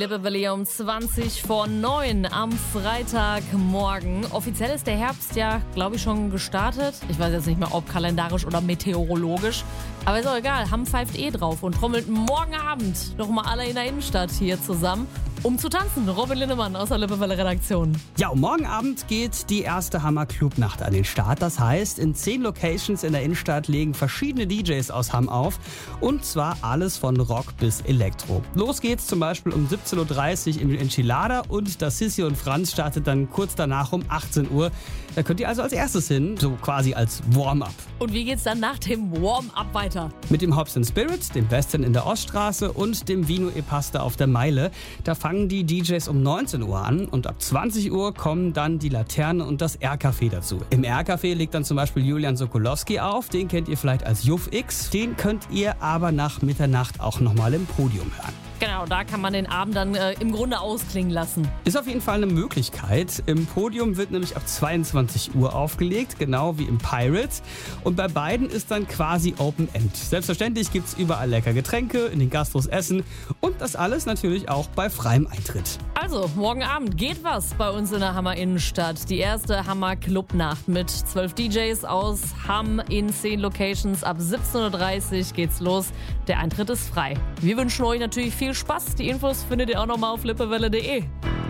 Lippewelle um 8:20 am Freitagmorgen. Offiziell ist der Herbst ja, glaube ich, schon gestartet. Ich weiß jetzt nicht mehr, ob kalendarisch oder meteorologisch. Aber ist auch egal, Hamm pfeift drauf und trommelt morgen Abend nochmal alle in der Innenstadt hier zusammen, um zu tanzen. Robin Linnemann aus der Lippewelle Redaktion. Ja, und morgen Abend geht die erste Hammer Clubnacht an den Start. Das heißt, in 10 Locations in der Innenstadt legen verschiedene DJs aus Hamm auf. Und zwar alles von Rock bis Elektro. Los geht's zum Beispiel um 17:30 Uhr im Enchilada und das Sissi und Franz startet dann kurz danach um 18 Uhr. Da könnt ihr also als erstes hin, so quasi als Warm-up. Und wie geht's dann nach dem Warm-up weiter? Mit dem Hops & Spirit, dem Western in der Oststraße und dem Vino e Pasta auf der Meile. Da fangen die DJs um 19 Uhr an und ab 20 Uhr kommen dann die Laterne und das R-Café dazu. Im R-Café legt dann zum Beispiel Julian Sokolowski auf, den kennt ihr vielleicht als Juff X. Den könnt ihr aber nach Mitternacht auch nochmal im Podium hören. Genau, da kann man den Abend dann im Grunde ausklingen lassen. Ist auf jeden Fall eine Möglichkeit. Im Podium wird nämlich ab 22 Uhr aufgelegt, genau wie im Pirates. Und bei beiden ist dann quasi Open End. Selbstverständlich gibt's überall lecker Getränke, in den Gastros Essen und das alles natürlich auch bei freiem Eintritt. Also, morgen Abend geht was bei uns in der Hammer Innenstadt. Die erste Hammer Clubnacht mit 12 DJs aus Hamm in 10 Locations. Ab 17:30 Uhr geht's los. Der Eintritt ist frei. Wir wünschen euch natürlich viel Spaß. Die Infos findet ihr auch nochmal auf lippewelle.de.